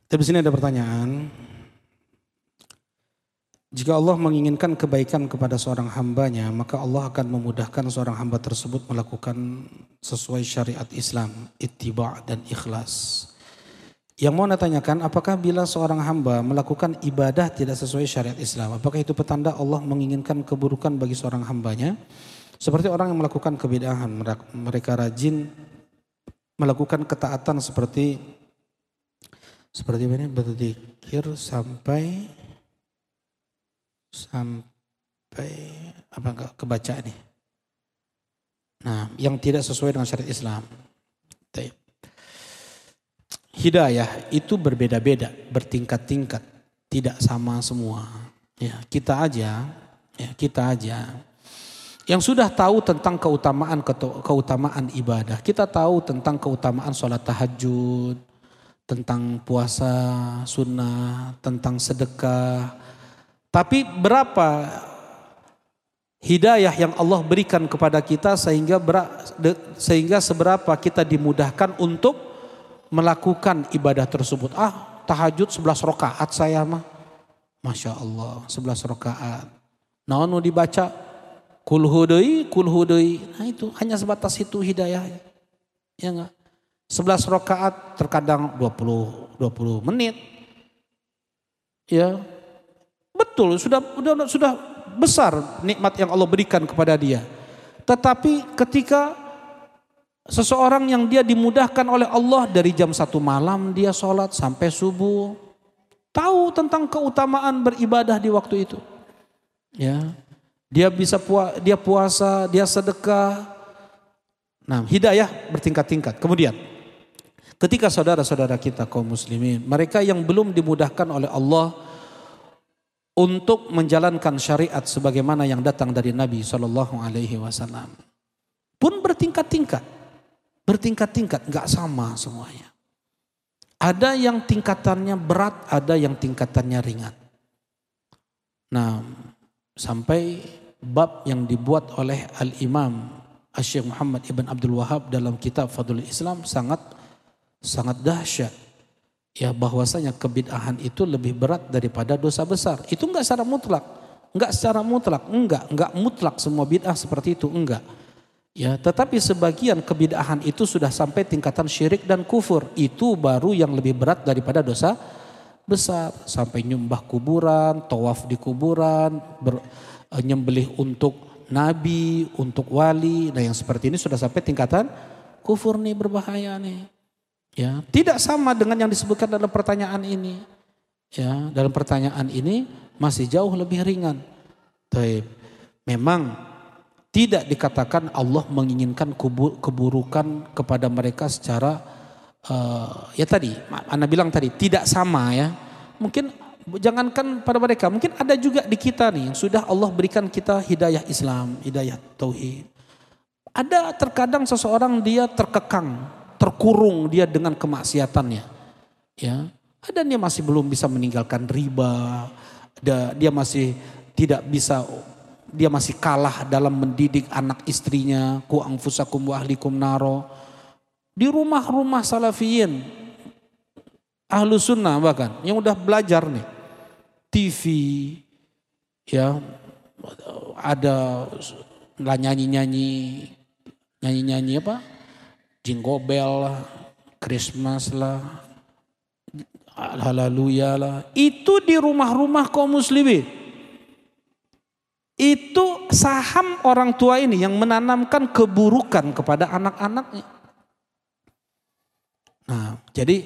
Tapi di sini ada pertanyaan. Jika Allah menginginkan kebaikan kepada seorang hambanya, maka Allah akan memudahkan seorang hamba tersebut melakukan sesuai syariat Islam, ittiba' dan ikhlas. Yang mau saya tanyakan, apakah bila seorang hamba melakukan ibadah tidak sesuai syariat Islam, apakah itu petanda Allah menginginkan keburukan bagi seorang hambanya? Seperti orang yang melakukan kebid'ahan, mereka rajin melakukan ketaatan seperti ini, berzikir sampai apa enggak kebaca nih. Nah, yang tidak sesuai dengan syariat Islam. Hidayah itu berbeda-beda, bertingkat-tingkat, tidak sama semua. Ya, kita aja yang sudah tahu tentang keutamaan ibadah. Kita tahu tentang keutamaan sholat tahajud, tentang puasa sunnah, tentang sedekah. Tapi berapa hidayah yang Allah berikan kepada kita sehingga seberapa kita dimudahkan untuk melakukan ibadah tersebut. Tahajud 11 rakaat saya mah. Masya Allah 11 rakaat. Nah, dibaca kul hudai. Nah itu hanya sebatas itu hidayah. Ya enggak? 11 rakaat terkadang 20 menit. Ya. Betul, sudah besar nikmat yang Allah berikan kepada dia. Tetapi ketika seseorang yang dia dimudahkan oleh Allah dari jam 1 malam dia sholat sampai subuh. Tahu tentang keutamaan beribadah di waktu itu. Ya, dia puasa, dia sedekah. Nah, hidayah bertingkat-tingkat. Kemudian, ketika saudara-saudara kita kaum muslimin, mereka yang belum dimudahkan oleh Allah untuk menjalankan syariat sebagaimana yang datang dari Nabi SAW, pun bertingkat-tingkat. Bertingkat-tingkat, gak sama semuanya. Ada yang tingkatannya berat, ada yang tingkatannya ringan. Nah, sampai bab yang dibuat oleh Al-Imam Asy-Syaikh Muhammad Ibn Abdul Wahhab dalam kitab Fadlul Islam sangat dahsyat. Ya, bahwasanya kebid'ahan itu lebih berat daripada dosa besar. Itu enggak secara mutlak. Enggak mutlak semua bid'ah seperti itu, enggak. Ya, tetapi sebagian kebid'ahan itu sudah sampai tingkatan syirik dan kufur. Itu baru yang lebih berat daripada dosa besar. Sampai nyembah kuburan, tawaf di kuburan, nyembelih untuk nabi, untuk wali. Nah, yang seperti ini sudah sampai tingkatan kufur nih, berbahaya nih. Ya, tidak sama dengan yang disebutkan dalam pertanyaan ini. Ya, dalam pertanyaan ini masih jauh lebih ringan. Memang tidak dikatakan Allah menginginkan keburukan kepada mereka secara ya tadi, Anda bilang tadi tidak sama ya. Mungkin jangankan pada mereka, mungkin ada juga di kita nih yang sudah Allah berikan kita hidayah Islam, hidayah tauhid. Ada terkadang seseorang dia terkekang, terkurung dia dengan kemaksiatannya. Ya, ada dia masih belum bisa meninggalkan riba, dia masih tidak bisa. Dia masih kalah dalam mendidik anak istrinya, ku anfusakum wa ahlikum naro. Di rumah-rumah salafiyin, ahlu sunnah bahkan, yang udah belajar nih, TV, ya ada nyanyi-nyanyi apa, Jingle Bell lah, Christmas lah, haleluya lah. Itu di rumah-rumah kaum muslimin. Itu saham orang tua ini yang menanamkan keburukan kepada anak-anaknya. Nah, jadi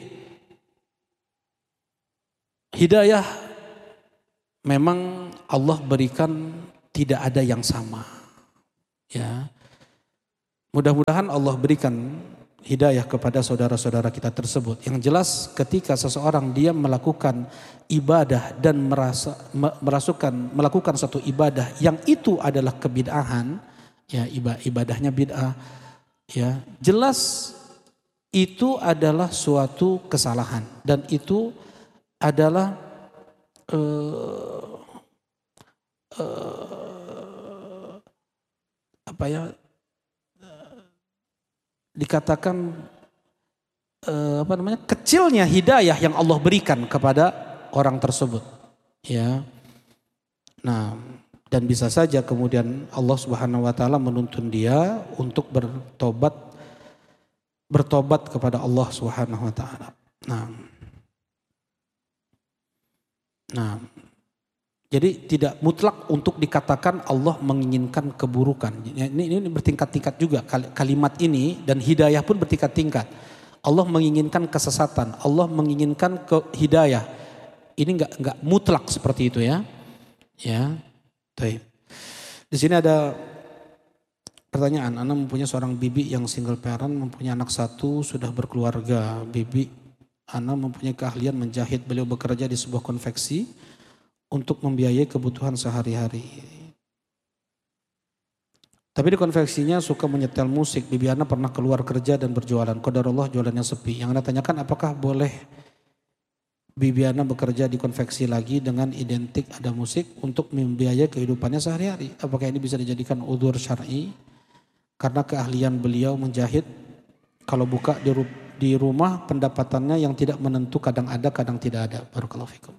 hidayah memang Allah berikan tidak ada yang sama. Ya. Mudah-mudahan Allah berikan hidayah kepada saudara-saudara kita tersebut. Yang jelas ketika seseorang dia melakukan ibadah dan melakukan satu ibadah yang itu adalah kebid'ahan, ya ibadahnya bid'ah, ya jelas itu adalah suatu kesalahan dan itu adalah dikatakan kecilnya hidayah yang Allah berikan kepada orang tersebut. Ya. Nah, dan bisa saja kemudian Allah Subhanahu wa taala menuntun dia untuk bertobat kepada Allah Subhanahu wa taala. Nah, jadi tidak mutlak untuk dikatakan Allah menginginkan keburukan. Ini bertingkat-tingkat juga kalimat ini, dan hidayah pun bertingkat-tingkat. Allah menginginkan kesesatan, Allah menginginkan hidayah. Ini enggak mutlak seperti itu ya. Ya. Baik. Di sini ada pertanyaan, Ana mempunyai seorang bibi yang single parent, mempunyai anak satu, sudah berkeluarga. Bibi Ana mempunyai keahlian menjahit, beliau bekerja di sebuah konveksi untuk membiayai kebutuhan sehari-hari. Tapi di konveksinya suka menyetel musik. Bibi Ana pernah keluar kerja dan berjualan. Qadarullah jualannya sepi. Yang Ana tanyakan, apakah boleh Bibi Ana bekerja di konveksi lagi dengan identik ada musik untuk membiayai kehidupannya sehari-hari? Apakah ini bisa dijadikan udzur syar'i? Karena keahlian beliau menjahit, kalau buka di rumah pendapatannya yang tidak menentu, kadang ada kadang tidak ada. Barakallahu fikum.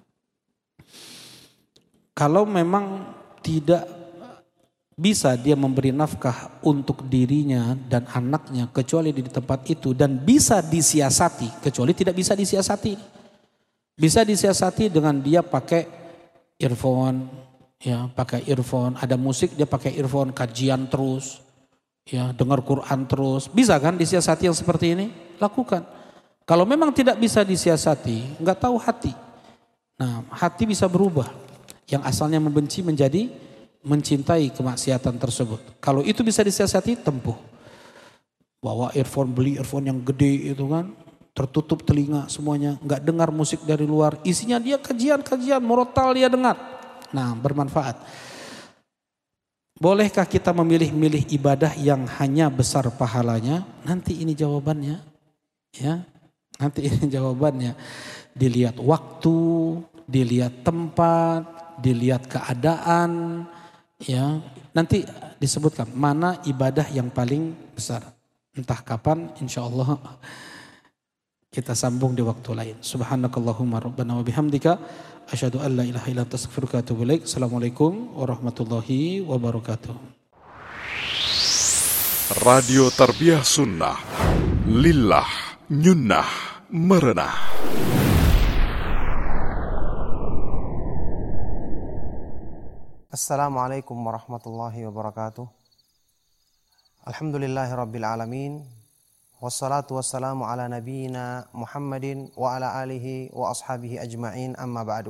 Kalau memang tidak bisa dia memberi nafkah untuk dirinya dan anaknya kecuali di tempat itu, dan bisa disiasati, kecuali tidak bisa disiasati. Bisa disiasati dengan dia pakai earphone, ya, pakai earphone, ada musik dia pakai earphone, kajian terus, ya, dengar Quran terus. Bisa kan disiasati yang seperti ini? Lakukan. Kalau memang tidak bisa disiasati, enggak tahu hati. Nah, hati bisa berubah. Yang asalnya membenci menjadi mencintai kemaksiatan tersebut. Kalau itu bisa disiasati, tempuh. Bawa earphone, beli earphone yang gede itu kan, tertutup telinga semuanya, enggak dengar musik dari luar. Isinya dia kajian-kajian, murotal dia dengar. Nah, bermanfaat. Bolehkah kita memilih-milih ibadah yang hanya besar pahalanya? Nanti ini jawabannya. Ya, nanti ini jawabannya. Dilihat waktu, dilihat tempat, dilihat keadaan, ya. Nanti disebutkan mana ibadah yang paling besar. Entah kapan, insya Allah kita sambung di waktu lain. Subhanakallahumma rabbana wa bihamdika asyhadu an la ilaha illa anta astaghfiruka wa atubu ilaik. Assalamualaikum warahmatullahi wabarakatuh. Radio Tarbiyah Sunnah Lillah Nyunnah Merenah. Assalamualaikum warahmatullahi wabarakatuh. Alhamdulillahi rabbil alamin. Wassalatu wassalamu ala nabiyyina Muhammadin wa ala alihi wa ashabihi ajma'in, amma ba'du.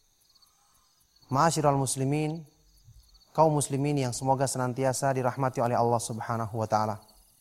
Ma'asyiral muslimin, kaum muslimin yang semoga senantiasa dirahmati oleh Allah Subhanahu wa taala.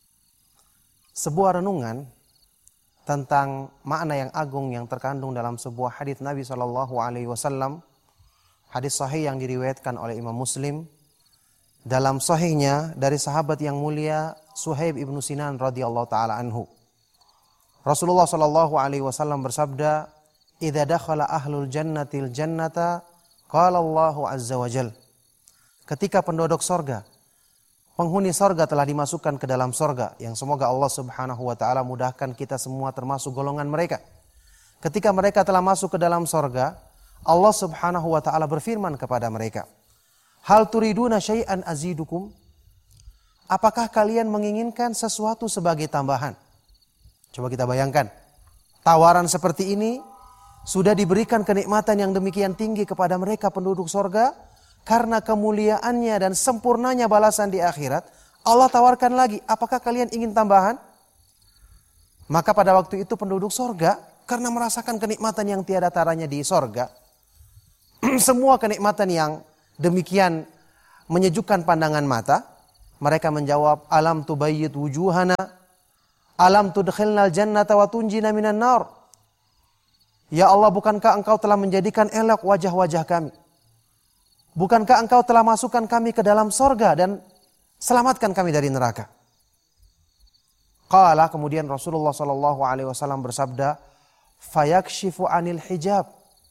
Sebuah renungan tentang makna yang agung yang terkandung dalam sebuah hadis Nabi sallallahu alaihi wasallam, hadis sahih yang diriwayatkan oleh Imam Muslim dalam sahihnya dari sahabat yang mulia Suhaib ibnu Sinan radhiyallahu taala anhu. Rasulullah sallallahu alaihi wasallam bersabda, "Idza dakhala ahlul jannatil jannata, qala Allahu azza wa jalla." Ketika penduduk sorga, penghuni sorga telah dimasukkan ke dalam sorga, yang semoga Allah Subhanahu wa taala mudahkan kita semua termasuk golongan mereka. Ketika mereka telah masuk ke dalam sorga, Allah Subhanahu wa taala berfirman kepada mereka, "Hal turiduna syai'an azidukum?" Apakah kalian menginginkan sesuatu sebagai tambahan? Coba kita bayangkan. Tawaran seperti ini sudah diberikan kenikmatan yang demikian tinggi kepada mereka penduduk sorga. Karena kemuliaannya dan sempurnanya balasan di akhirat, Allah tawarkan lagi, apakah kalian ingin tambahan? Maka pada waktu itu penduduk sorga, karena merasakan kenikmatan yang tiada taranya di sorga, semua kenikmatan yang demikian menyejukkan pandangan mata, mereka menjawab, alam tubayyid wujuhana, alam tudkhilnal jannata wa tunjina minan nar. Ya Allah, bukankah engkau telah menjadikan elok wajah-wajah kami? Bukankah engkau telah masukkan kami ke dalam sorga dan selamatkan kami dari neraka? Qala, kemudian Rasulullah SAW bersabda, fayakshifu anil hijab,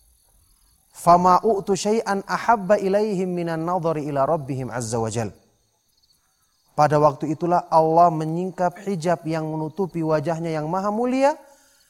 fama u'tu syai'an ahabba ilaihim minan nadhari ila rabbihim azza wa jal. Pada waktu itulah Allah menyingkap hijab yang menutupi wajahnya yang maha mulia,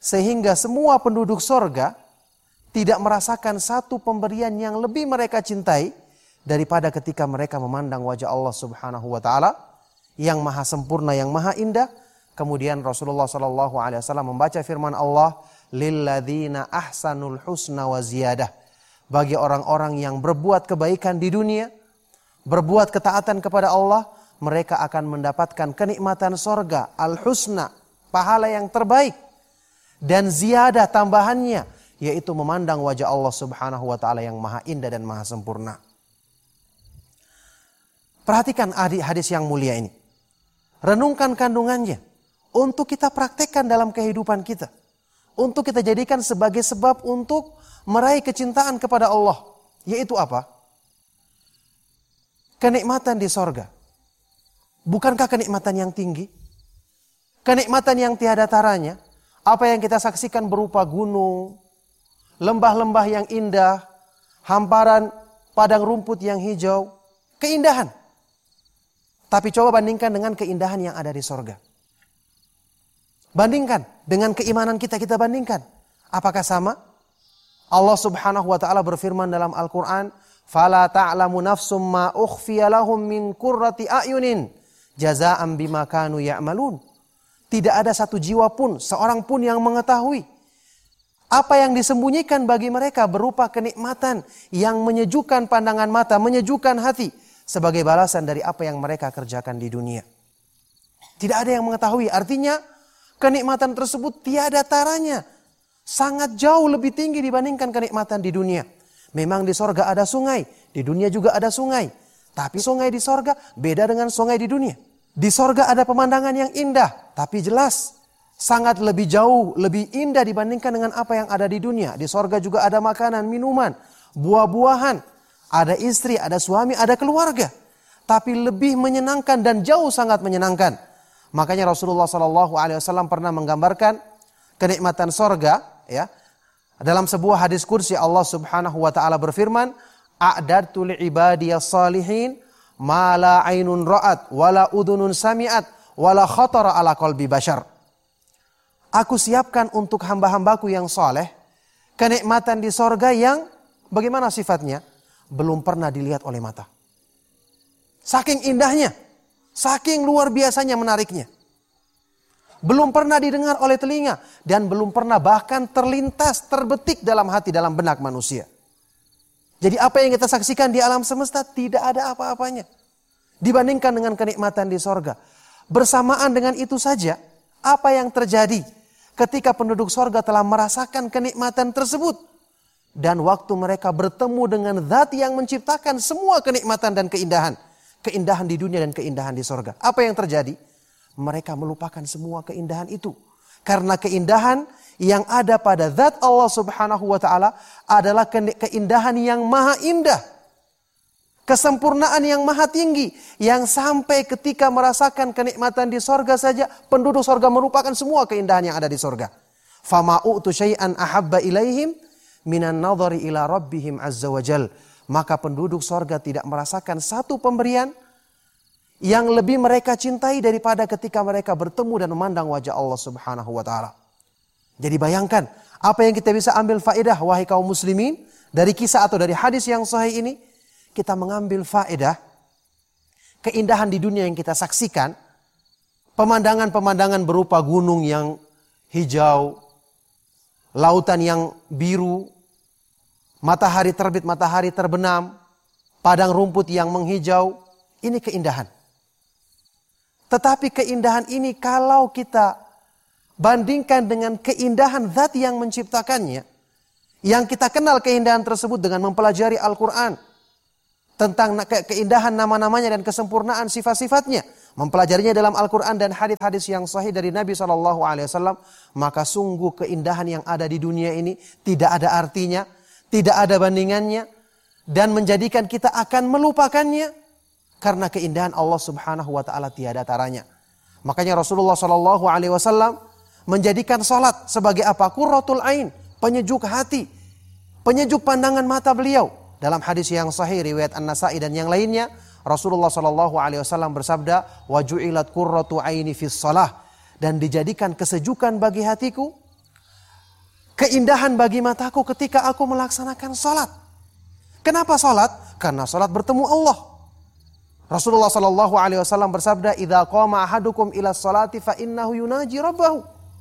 sehingga semua penduduk sorga tidak merasakan satu pemberian yang lebih mereka cintai daripada ketika mereka memandang wajah Allah Subhanahu wa taala yang maha sempurna, yang maha indah. Kemudian Rasulullah SAW membaca firman Allah, lilladzina ahsanul husna wa ziyadah. Bagi orang-orang yang berbuat kebaikan di dunia, berbuat ketaatan kepada Allah, mereka akan mendapatkan kenikmatan sorga, al-husna, pahala yang terbaik. Dan ziyadah tambahannya, yaitu memandang wajah Allah Subhanahu wa taala yang maha indah dan maha sempurna. Perhatikan hadis yang mulia ini. Renungkan kandungannya untuk kita praktekkan dalam kehidupan kita. Untuk kita jadikan sebagai sebab untuk meraih kecintaan kepada Allah. Yaitu apa? Kenikmatan di sorga. Bukankah kenikmatan yang tinggi? Kenikmatan yang tiada taranya. Apa yang kita saksikan berupa gunung, lembah-lembah yang indah, hamparan padang rumput yang hijau, keindahan. Tapi coba bandingkan dengan keindahan yang ada di sorga. Bandingkan dengan keimanan kita bandingkan. Apakah sama? Allah Subhanahu wa taala berfirman dalam Al-Qur'an, "Fala ta'lamu nafsum ma ukhfiya lahum min qurrati a'yunin jazaa'an bima kanu ya'malun." Tidak ada satu jiwa pun, seorang pun yang mengetahui apa yang disembunyikan bagi mereka berupa kenikmatan yang menyejukkan pandangan mata, menyejukkan hati sebagai balasan dari apa yang mereka kerjakan di dunia. Tidak ada yang mengetahui, artinya kenikmatan tersebut tiada taranya. Sangat jauh lebih tinggi dibandingkan kenikmatan di dunia. Memang di sorga ada sungai, di dunia juga ada sungai. Tapi sungai di sorga beda dengan sungai di dunia. Di sorga ada pemandangan yang indah, tapi jelas sangat lebih jauh, lebih indah dibandingkan dengan apa yang ada di dunia. Di sorga juga ada makanan, minuman, buah-buahan, ada istri, ada suami, ada keluarga. Tapi lebih menyenangkan dan jauh sangat menyenangkan. Makanya Rasulullah SAW pernah menggambarkan kenikmatan sorga, ya. Dalam sebuah hadis kursi Allah Subhanahu wa taala berfirman, "A'dadtu li'ibadiyas salihin ma la 'ainun ra'at wala udhunun sami'at wala khatara ala qalbi bashar." Aku siapkan untuk hamba-hambaku yang soleh kenikmatan di sorga yang bagaimana sifatnya? Belum pernah dilihat oleh mata. Saking indahnya, saking luar biasanya menariknya. Belum pernah didengar oleh telinga dan belum pernah bahkan terlintas, terbetik dalam hati, dalam benak manusia. Jadi apa yang kita saksikan di alam semesta tidak ada apa-apanya dibandingkan dengan kenikmatan di sorga. Bersamaan dengan itu saja, apa yang terjadi ketika penduduk sorga telah merasakan kenikmatan tersebut dan waktu mereka bertemu dengan zat yang menciptakan semua kenikmatan dan keindahan. Keindahan di dunia dan keindahan di sorga. Apa yang terjadi? Mereka melupakan semua keindahan itu. Karena keindahan yang ada pada zat Allah Subhanahu wa taala adalah keindahan yang maha indah. Kesempurnaan yang maha tinggi. Yang sampai ketika merasakan kenikmatan di sorga saja, penduduk sorga melupakan semua keindahan yang ada di sorga. Fama u'tu syai'an ahabba ilaihim minan nadhari ila rabbihim azza wa jal. Maka penduduk sorga tidak merasakan satu pemberian yang lebih mereka cintai daripada ketika mereka bertemu dan memandang wajah Allah Subhanahu wa taala. Jadi bayangkan apa yang kita bisa ambil faedah wahai kaum muslimin dari kisah atau dari hadis yang sahih ini. Kita mengambil faedah keindahan di dunia yang kita saksikan, pemandangan-pemandangan berupa gunung yang hijau, lautan yang biru, matahari terbit, matahari terbenam, padang rumput yang menghijau, ini keindahan. Tetapi keindahan ini kalau kita bandingkan dengan keindahan zat yang menciptakannya, yang kita kenal keindahan tersebut dengan mempelajari Al-Quran, tentang keindahan nama-namanya dan kesempurnaan sifat-sifatnya, mempelajarinya dalam Al-Quran dan hadis-hadis yang sahih dari Nabi SAW, maka sungguh keindahan yang ada di dunia ini tidak ada artinya, tidak ada bandingannya, dan menjadikan kita akan melupakannya, karena keindahan Allah Subhanahu wa taala tiada taranya. Makanya Rasulullah SAW menjadikan salat sebagai apa? Qurratul ain, penyejuk hati, penyejuk pandangan mata beliau. Dalam hadis yang sahih riwayat An-Nasa'i dan yang lainnya, Rasulullah SAW bersabda, "Wa ju'ilat qurratu aini fis shalah," dan dijadikan kesejukan bagi hatiku Keindahan bagi mataku ketika aku melaksanakan sholat. Kenapa sholat? Karena sholat bertemu Allah. Rasulullah SAW bersabda, "Idza qama ahadukum ila sholati fa innahu yunaji rabbahu."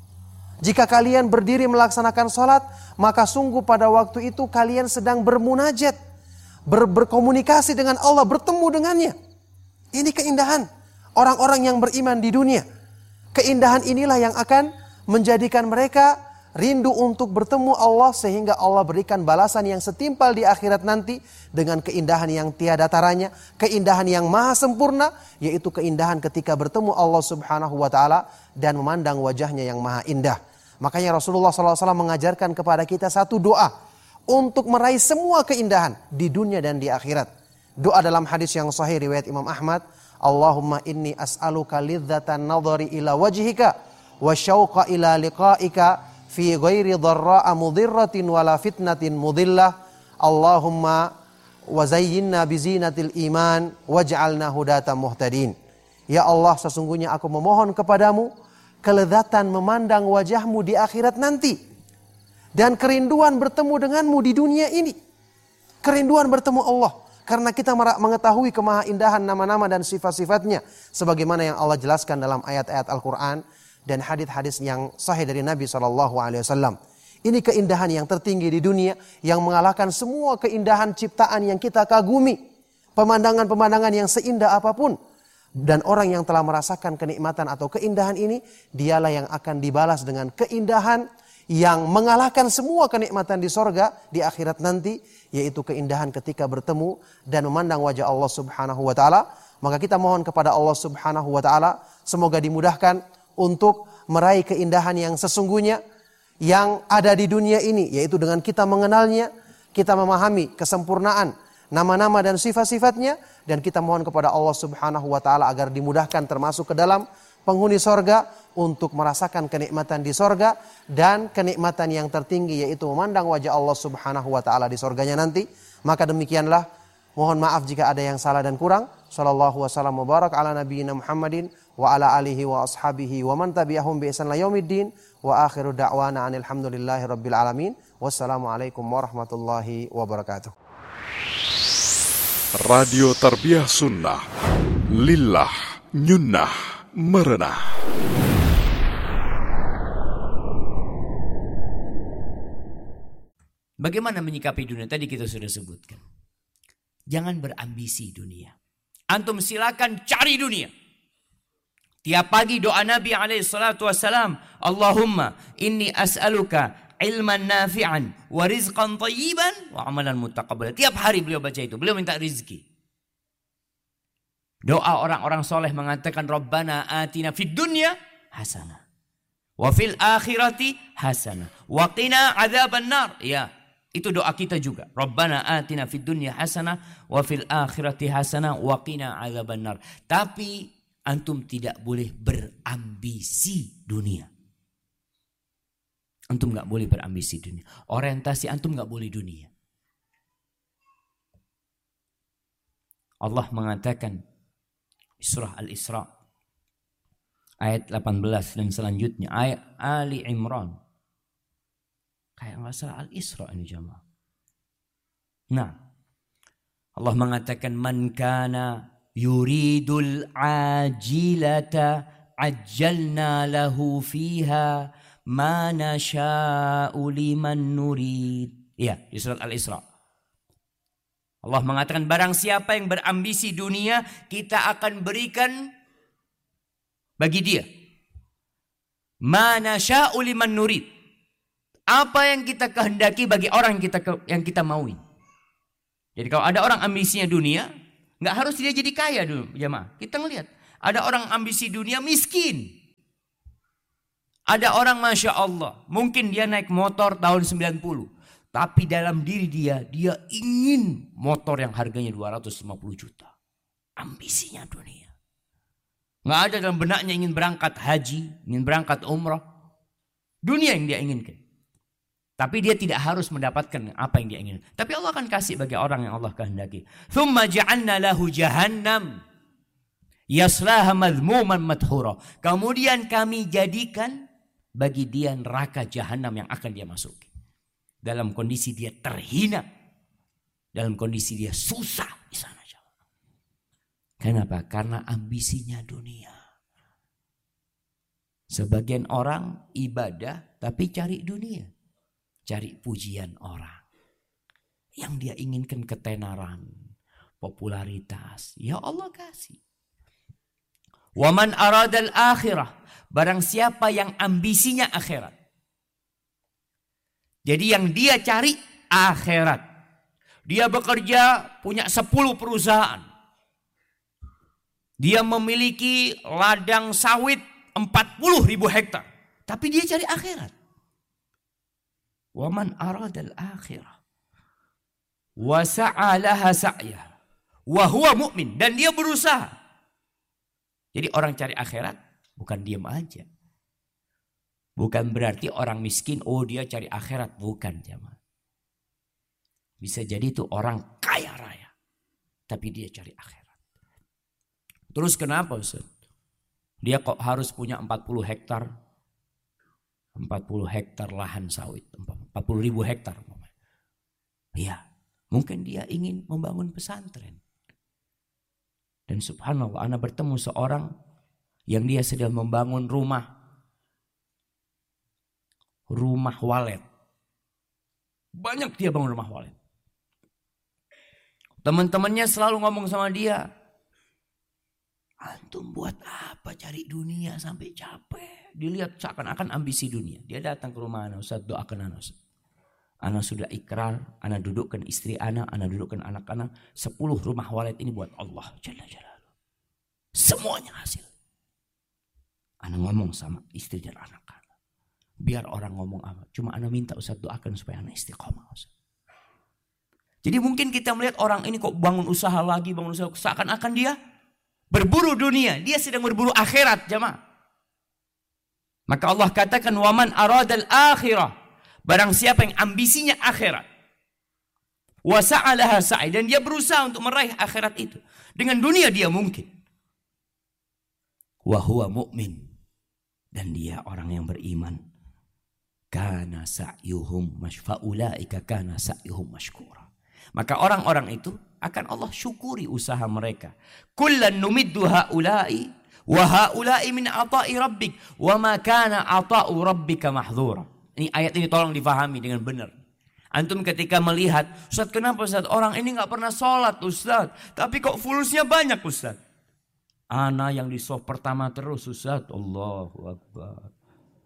Jika kalian berdiri melaksanakan sholat, maka sungguh pada waktu itu kalian sedang bermunajat, berkomunikasi dengan Allah, bertemu dengannya. Ini keindahan orang-orang yang beriman di dunia. Keindahan inilah yang akan menjadikan mereka rindu untuk bertemu Allah, sehingga Allah berikan balasan yang setimpal di akhirat nanti dengan keindahan yang tiada taranya, keindahan yang maha sempurna, yaitu keindahan ketika bertemu Allah Subhanahu wa taala dan memandang wajahnya yang maha indah. Makanya Rasulullah SAW mengajarkan kepada kita satu doa untuk meraih semua keindahan di dunia dan di akhirat. Doa dalam hadis yang sahih riwayat Imam Ahmad, Allahumma inni as'aluka lidzatan nadhari ila wajhika wa syauqa ila liqa'ika fi ghairi dharra'a mudhirratin wala fitnatin mudhillah. Allahumma wazayyinna bizinatil iman waj'alna hudatan muhtadin. Ya Allah, sesungguhnya aku memohon kepadamu kelezatan memandang wajahmu di akhirat nanti dan kerinduan bertemu denganmu di dunia ini. Kerinduan bertemu Allah karena kita mengetahui kemahaindahan nama-nama dan sifat-sifatnya sebagaimana yang Allah jelaskan dalam ayat-ayat Al-Qur'an dan hadis-hadis yang sahih dari Nabi SAW. Ini keindahan yang tertinggi di dunia yang mengalahkan semua keindahan ciptaan yang kita kagumi. Pemandangan-pemandangan yang seindah apapun. Dan orang yang telah merasakan kenikmatan atau keindahan ini, dialah yang akan dibalas dengan keindahan yang mengalahkan semua kenikmatan di sorga di akhirat nanti, yaitu keindahan ketika bertemu dan memandang wajah Allah Subhanahu wa taala. Maka kita mohon kepada Allah Subhanahu wa taala semoga dimudahkan untuk meraih keindahan yang sesungguhnya yang ada di dunia ini, yaitu dengan kita mengenalnya, kita memahami kesempurnaan nama-nama dan sifat-sifatnya, dan kita mohon kepada Allah Subhanahu wa taala agar dimudahkan termasuk ke dalam penghuni sorga untuk merasakan kenikmatan di sorga dan kenikmatan yang tertinggi, yaitu memandang wajah Allah Subhanahu wa taala di sorganya nanti. Maka demikianlah, mohon maaf jika ada yang salah dan kurang. Sallallahu wasallam mubarak ala nabiyyina Muhammadin wa ala alihi wa ashabihi wa man tabi'ahum bi ihsan ila yaumiddin wa akhiru da'wana anil hamdulillahi rabbil alamin. Wassalamualaikum warahmatullahi wabarakatuh. Radio Tarbiyah Sunnah, lillah, nyunnah, merenah. Bagaimana menyikapi dunia? Tadi kita sudah sebutkan. Jangan berambisi dunia. Antum silakan cari dunia. Tiap pagi doa Nabi SAW, Allahumma inni as'aluka ilman nafi'an wa rizqan tayyiban wa amalan mutaqabbal. Tiap hari beliau baca itu. Beliau minta rizki. Doa orang-orang soleh mengatakan Rabbana atina fid dunya hasanah wa fil akhirati hasanah wa qina adzaban nar. Ya, itu doa kita juga. Rabbana atina fid dunya hasanah wa fil akhirati hasanah wa qina adzaban nar. Tapi antum tidak boleh berambisi dunia. Antum gak boleh berambisi dunia. Orientasi antum gak boleh dunia. Allah mengatakan surah Al-Isra ayat 18 dan selanjutnya, ayat Ali Imran. Kayak gak salah Al-Isra ini jamaah. Nah, Allah mengatakan man kana yuridul ajilata ajjalna lahu fiha ma nasha'u liman nurid. Ya, di surat Al-Isra. Allah mengatakan barang siapa yang berambisi dunia, kita akan berikan bagi dia ma nasha'u liman nurid. Apa yang kita kehendaki bagi orang yang kita mauin. Jadi kalau ada orang ambisinya dunia, nggak harus dia jadi kaya dulu, jemaah. Kita ngelihat ada orang ambisi dunia miskin. Ada orang Masya Allah, mungkin dia naik motor tahun 90. Tapi dalam diri dia ingin motor yang harganya 250 juta. Ambisinya dunia. Nggak ada dalam benaknya ingin berangkat haji, ingin berangkat umrah. Dunia yang dia inginkan. Tapi dia tidak harus mendapatkan apa yang dia inginkan. Tapi Allah akan kasih bagi orang yang Allah kehendaki. Thumma ja'alna lahu jahannam yaslaha madhmuman madhura. Kemudian kami jadikan bagi dia neraka jahanam yang akan dia masuki. Dalam kondisi dia terhina, dalam kondisi dia susah di sana. Kenapa? Karena ambisinya dunia. Sebagian orang ibadah tapi cari dunia, cari pujian orang. Yang dia inginkan ketenaran, popularitas. Ya Allah kasih. Waman aradal akhirah. Barang siapa yang ambisinya akhirat. Jadi yang dia cari akhirat. Dia bekerja punya 10 perusahaan. Dia memiliki ladang sawit 40.000 hektar. Tapi dia cari akhirat. Waman aradal akhirah. Wa sa'alaha sa'yah. Wa huwa mu'min. Dan dia berusaha. Jadi orang cari akhirat bukan diam aja. Bukan berarti orang miskin, oh dia cari akhirat. Bukan jemaah. Bisa jadi itu orang kaya raya. Tapi dia cari akhirat. Terus kenapa Ustaz? Dia kok harus punya 40 hektar. 40 hektar lahan sawit. 40.000 hektar. Iya. Mungkin dia ingin membangun pesantren. Dan subhanallah, ana bertemu seorang yang dia sedang membangun rumah walet. Banyak dia bangun rumah walet. Teman-temannya selalu ngomong sama dia, antum buat apa cari dunia sampai capek? Dilihat seakan-akan ambisi dunia. Dia datang ke rumah ana, Ustaz doakan ana Ustaz. Ana sudah ikrar, ana dudukkan istri ana dudukkan anak-anak. 10 rumah walet ini buat Allah Jalla Jalaluhu. Semuanya hasil. Ana ngomong sama istri dan anak-anak. Biar orang ngomong apa. Cuma ana minta Ustaz doakan supaya ana istiqomah Ustaz. Jadi mungkin kita melihat orang ini kok bangun usaha lagi, seakan-akan dia berburu dunia. Dia sedang berburu akhirat jemaah. Maka Allah katakan waman aradal akhirah. Barang siapa yang ambisinya akhirat. Wa sa'alaha sa'i. Dan dia berusaha untuk meraih akhirat itu. Dengan dunia dia mungkin. Wa huwa mu'min. Dan dia orang yang beriman. Kana sa'yuhum fa'ulaika kana sa'yuhum mashkura. Maka orang-orang itu akan Allah syukuri usaha mereka. Kullan numiddu ha'ula'i wa ha'ula'i min ata'i rabbik. Wa ma kana ata'u rabbika mahdhura. Ini ayat ini tolong difahami dengan benar. Antum ketika melihat, Ustaz kenapa Ustaz? Orang ini gak pernah sholat Ustaz. Tapi kok fulusnya banyak Ustaz. Ana yang di soft pertama terus Ustaz. Allahu Akbar.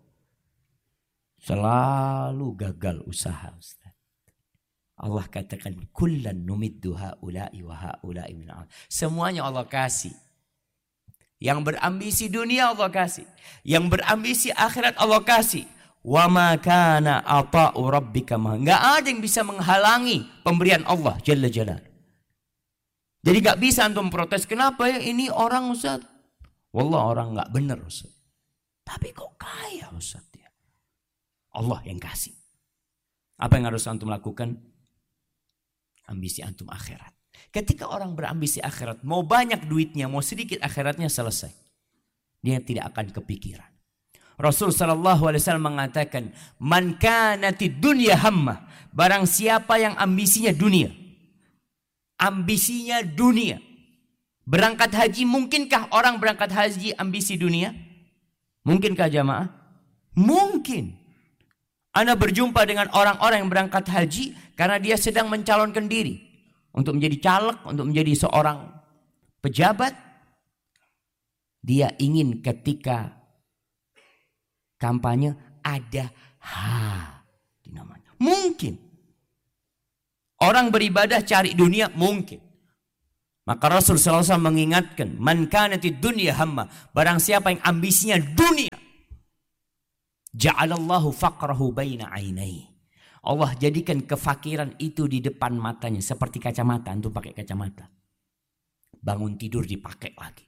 Selalu gagal usaha Ustaz. Allah katakan, kullan numiddu ha'ula'i wa ha'ula'i min al. Semuanya Allah kasih. Yang berambisi dunia Allah kasih. Yang berambisi akhirat Allah kasih. Wa ma kana ata'u rabbika ma. Enggak ada yang bisa menghalangi pemberian Allah Jalla Jalal. Jadi enggak bisa antum protes, kenapa ya ini orang Ustaz? Wallah orang enggak benar Ustaz. Tapi kok kaya Ustaz dia? Allah yang kasih. Apa yang harus antum lakukan? Ambisi antum akhirat. Ketika orang berambisi akhirat, mau banyak duitnya, mau sedikit akhiratnya selesai. Dia tidak akan kepikiran. Rasul sallallahu alaihi wasallam mengatakan, "Man kanatid dunya hammah." Barang siapa yang ambisinya dunia. Ambisinya dunia. Berangkat haji, mungkinkah orang berangkat haji ambisi dunia? Mungkinkah jamaah? Mungkin. Anda berjumpa dengan orang-orang yang berangkat haji karena dia sedang mencalonkan diri untuk menjadi caleg, untuk menjadi seorang pejabat. Dia ingin ketika kampanye ada di namanya. Mungkin. Orang beribadah cari dunia mungkin. Maka Rasul SAW mengingatkan, man kanatid dunya hamma, barang siapa yang ambisinya dunia, ja'alallahu faqrahu baina ainai. Allah jadikan kefakiran itu di depan matanya seperti kacamata. Antum pakai kacamata. Bangun tidur dipakai lagi.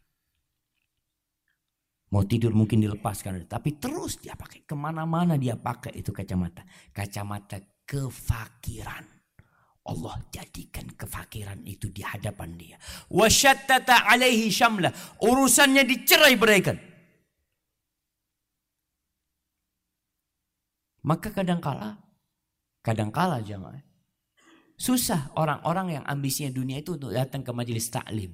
Mau tidur mungkin dilepaskan, tapi terus dia pakai, kemana-mana dia pakai itu kacamata. Kacamata kefakiran. Allah jadikan kefakiran itu di hadapan dia. Wasyattata alaihi syamlah. Urusannya dicerai beraikan. Maka kadangkala jamaah, susah orang-orang yang ambisinya dunia itu untuk datang ke majelis taklim.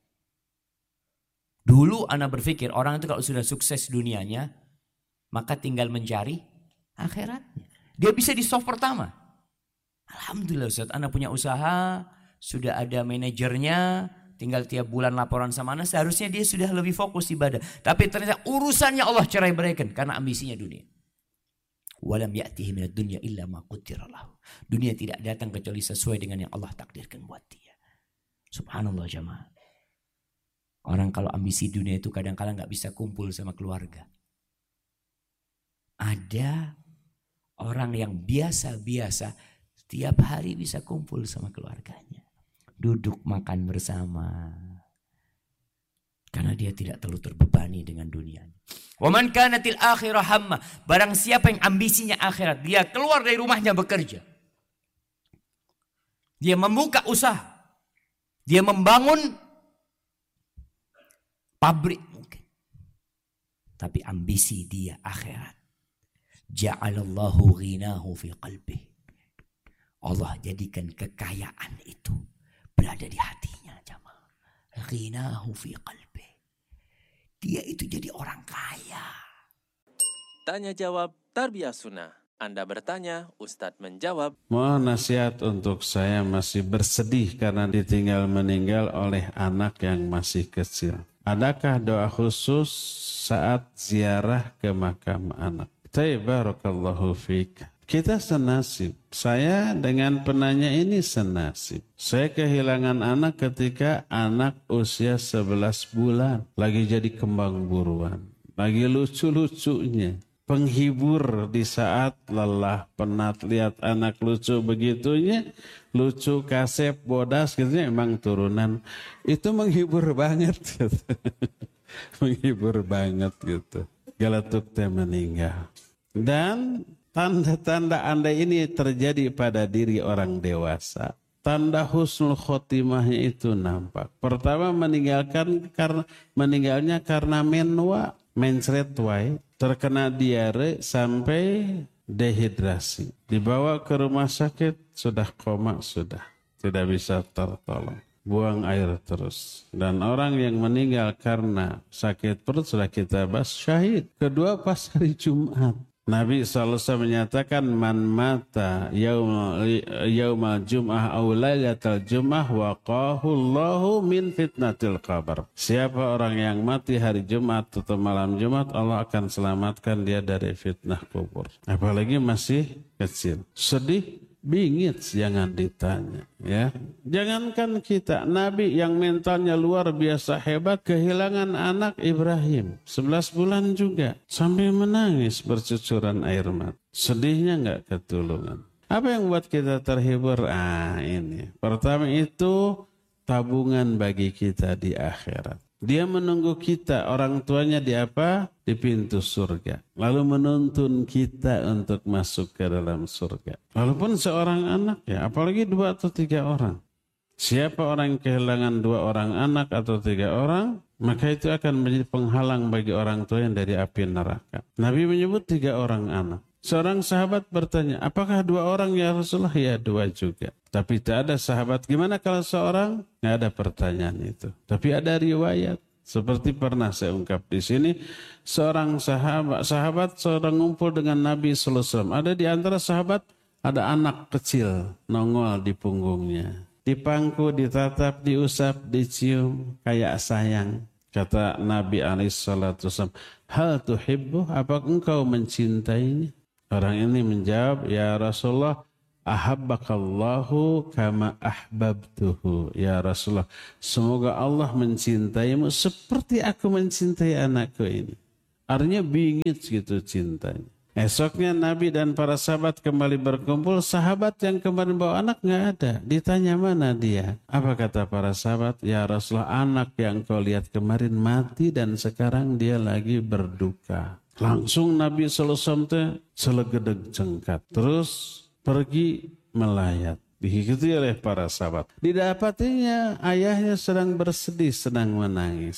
Dulu ana berpikir orang itu kalau sudah sukses dunianya, maka tinggal mencari akhiratnya. Dia bisa di soft pertama. Alhamdulillah Ustaz, ana punya usaha, sudah ada manajernya, tinggal tiap bulan laporan sama ana, seharusnya dia sudah lebih fokus ibadah. Tapi ternyata urusannya Allah cerai beraikan karena ambisinya dunia. Walam ya'tihi minad dunya illa ma qaddara lahu. Dunia tidak datang kecuali sesuai dengan yang Allah takdirkan buat dia. Subhanallah jamaah. Orang kalau ambisi dunia itu kadang-kadang nggak bisa kumpul sama keluarga. Ada orang yang biasa-biasa setiap hari bisa kumpul sama keluarganya. Duduk makan bersama. Karena dia tidak terlalu terbebani dengan dunianya. Wa man kanatil akhirah hamma. Barang siapa yang ambisinya akhirat, dia keluar dari rumahnya bekerja. Dia membuka usaha. Dia membangun pabrik mungkin. Tapi ambisi dia akhirat. Ja'alallahu ghinahu fi qalbih. Allah jadikan kekayaan itu berada di hatinya jamaah. Ghinahu fi qalbih. Dia itu jadi orang kaya. Tanya jawab Tarbiyah Sunnah. Anda bertanya, Ustadz menjawab. Mohon nasihat untuk saya masih bersedih karena ditinggal meninggal oleh anak yang masih kecil. Adakah doa khusus saat ziarah ke makam anak? Barakallahu fiik. Kita senasib. Saya dengan penanya ini senasib. Saya kehilangan anak ketika anak usia 11 bulan. Lagi jadi kembang buruan. Lagi lucu-lucunya. Penghibur di saat lelah, penat, lihat anak lucu begitunya. Lucu, kasep, bodas gitu, emang turunan. Itu menghibur banget gitu. Menghibur banget gitu. Galatuk teh meninggal. Dan tanda-tanda Anda ini terjadi pada diri orang dewasa. Tanda husnul khotimahnya itu nampak. Pertama meninggalnya karena menwa, mencret wae, terkena diare sampai dehidrasi. Dibawa ke rumah sakit, sudah koma, sudah tidak bisa tertolong. Buang air terus. Dan orang yang meninggal karena sakit perut sudah kita bahas, syahid. Kedua pas hari Jumat. Nabi SAW menyatakan man mata yaumal jum'ah aw lailatal jum'ah waqahu Allahu min fitnatil qabr. Siapa orang yang mati hari Jumat atau malam Jumat, Allah akan selamatkan dia dari fitnah kubur. Apalagi masih kecil. Sedih, bingit, jangan ditanya ya. Jangankan kita, Nabi yang mentalnya luar biasa hebat kehilangan anak Ibrahim 11 bulan juga sampai menangis bercucuran air mata. Sedihnya enggak ketulungan. Apa yang buat kita terhibur? Ini pertama itu tabungan bagi kita di akhirat. Dia menunggu kita, orang tuanya di apa? Di pintu surga. Lalu menuntun kita untuk masuk ke dalam surga. Walaupun seorang anak ya, apalagi 2 atau 3 orang. Siapa orang yang kehilangan 2 orang anak atau 3 orang, maka itu akan menjadi penghalang bagi orang tua yang dari api neraka. Nabi menyebut 3 orang anak. Seorang sahabat bertanya, apakah 2 orang ya Rasulullah? Ya 2 juga. Tapi tak ada sahabat. Gimana kalau seorang? Nggak ada pertanyaan itu. Tapi ada riwayat. Seperti pernah saya ungkap di sini. Seorang sahabat seorang ngumpul dengan Nabi SAW. Ada di antara sahabat, ada anak kecil nongol di punggungnya. Dipangku, ditatap, diusap, dicium. Kayak sayang. Kata Nabi SAW, hal tuhibbu, apakah engkau mencintainya? Orang ini menjawab, ya Rasulullah, ahabbakallahu kama ahbabtuhu. Ya Rasulullah, semoga Allah mencintaimu seperti aku mencintai anakku ini. Artinya bingit gitu cintanya. Esoknya Nabi dan para sahabat kembali berkumpul. Sahabat yang kemarin bawa anak nggak ada. Ditanya mana dia? Apa kata para sahabat? Ya Rasulullah, anak yang kau lihat kemarin mati dan sekarang dia lagi berduka. Langsung Nabi SAW selegedeg jengkat. Terus pergi melayat. Diikuti oleh para sahabat. Didapatinya ayahnya sedang bersedih, sedang menangis.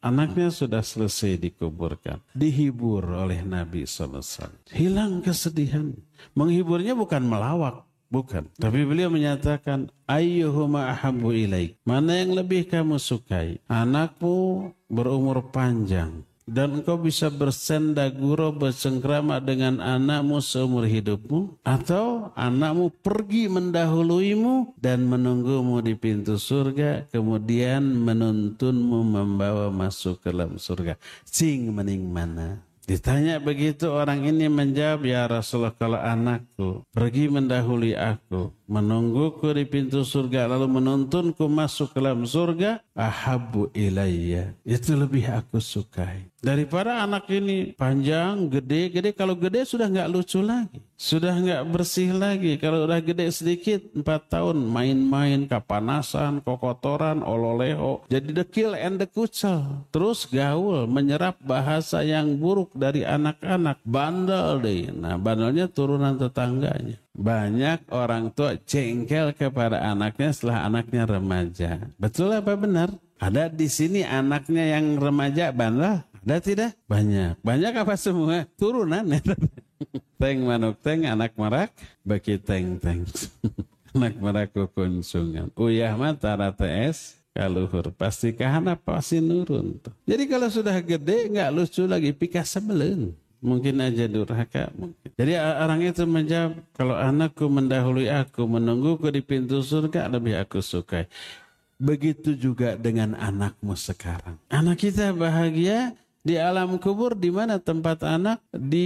Anaknya sudah selesai dikuburkan. Dihibur oleh Nabi SAW. Hilang kesedihan. Menghiburnya bukan melawak. Bukan. Tapi beliau menyatakan, ayyuhuma ahabbu ilaik. Mana yang lebih kamu sukai? Anakmu berumur panjang. Dan engkau bisa bersenda gurau bersengkrama dengan anakmu seumur hidupmu, atau anakmu pergi mendahuluimu dan menunggumu di pintu surga, kemudian menuntunmu membawa masuk ke dalam surga. Sing mending mana? Ditanya begitu, orang ini menjawab, ya Rasulullah, kalau anakku pergi mendahului aku, menungguku di pintu surga, lalu menuntunku masuk ke dalam surga, ahabbu ilayya, itu lebih aku sukai. Daripada anak ini panjang, gede, kalau gede sudah nggak lucu lagi, sudah nggak bersih lagi. Kalau udah gede sedikit, 4 tahun, main-main, kapanasan, kokotoran, ololeho, jadi dekil and dekucel. Terus gaul, menyerap bahasa yang buruk dari anak-anak, bandel deh. Nah, bandelnya turunan tetangganya. Banyak orang tua jengkel kepada anaknya setelah anaknya remaja. Betul apa benar? Ada di sini anaknya yang remaja bandel? Ada tidak? Banyak. Banyak apa semua? Turunan. Teng manuk teng, anak merak, bagi teng-teng. Anak merak kukunsungan. Uyah mata rates, kaluhur. Pasti kahana pasti nurun. Jadi kalau sudah gede, nggak lucu lagi, pika sebelum. Mungkin aja durhaka. Mungkin. Jadi orang itu menjawab, kalau anakku mendahului aku, menungguku di pintu surga, lebih aku sukai. Begitu juga dengan anakmu sekarang. Anak kita bahagia di alam kubur, di mana tempat anak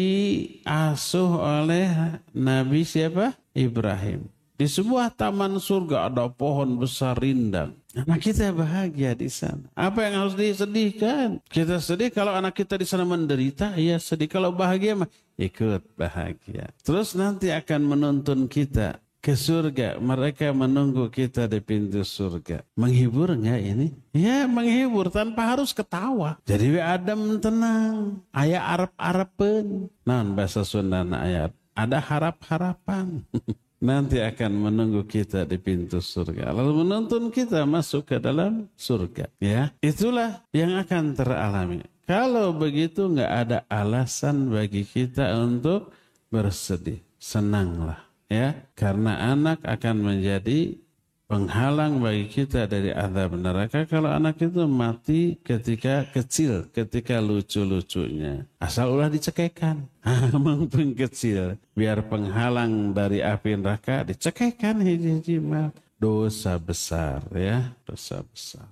diasuh oleh Nabi siapa? Ibrahim. Di sebuah taman surga ada pohon besar rindang. Anak kita bahagia di sana. Apa yang harus disedihkan? Kita sedih kalau anak kita di sana menderita, ya sedih. Kalau bahagia, ikut bahagia. Terus nanti akan menuntun kita ke surga. Mereka menunggu kita di pintu surga. Menghibur nggak ini? Ya menghibur tanpa harus ketawa. Jadi Adam tenang. Ayah Arab-Arapen. Nah bahasa Sunda ayat. Ada harap-harapan. Nanti akan menunggu kita di pintu surga. Lalu menuntun kita masuk ke dalam surga. Ya, itulah yang akan teralami. Kalau begitu nggak ada alasan bagi kita untuk bersedih. Senanglah. Ya, karena anak akan menjadi penghalang bagi kita dari azab neraka kalau anak itu mati ketika kecil, ketika lucu-lucunya. Asal ulah dicekekkan. Mumpung kecil, biar penghalang dari api neraka dicekekkan hiji-hiji mah. Dosa besar ya, dosa besar.